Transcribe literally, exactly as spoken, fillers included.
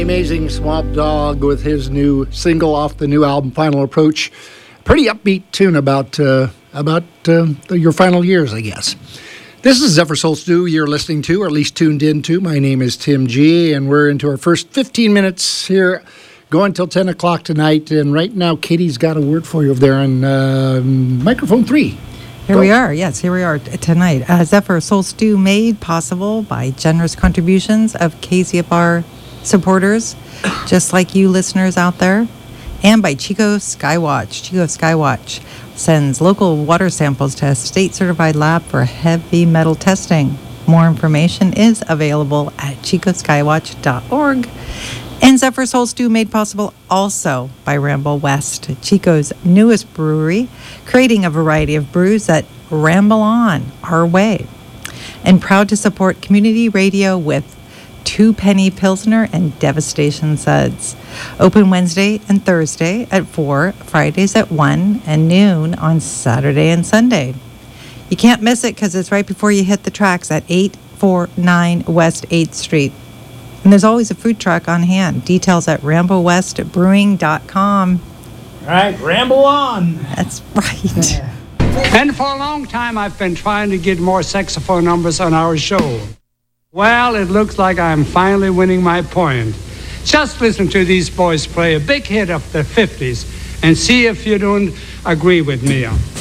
Amazing Swamp Dogg with his new single off the new album, Final Approach. Pretty upbeat tune about uh, about uh, your final years, I guess. This is Zephyr Soul Stew you're listening to, or at least tuned into. My name is Tim G, and we're into our first fifteen minutes here, going till ten o'clock tonight. And right now, Katie's got a word for you over there on uh, microphone three. Here we are. Yes, here we are t- tonight. Uh, Zephyr Soul Stew made possible by generous contributions of K Z F R supporters, just like you listeners out there, and by Chico Skywatch. Chico Skywatch sends local water samples to a state-certified lab for heavy metal testing. More information is available at chico skywatch dot org. And Zephyr Soul Stew made possible also by Ramble West, Chico's newest brewery, creating a variety of brews that ramble on our way. And proud to support community radio with Two Penny Pilsner and Devastation Suds. Open Wednesday and Thursday at four, Fridays at one, and noon on Saturday and Sunday. You can't miss it because it's right before you hit the tracks at eight forty-nine West eighth Street. And there's always a food truck on hand. Details at ramble west brewing dot com. All right, ramble on. That's right. Yeah. And for a long time, I've been trying to get more saxophone numbers on our show. Well, it looks like I'm finally winning my point. Just listen to these boys play a big hit of the fifties and see if you don't agree with me.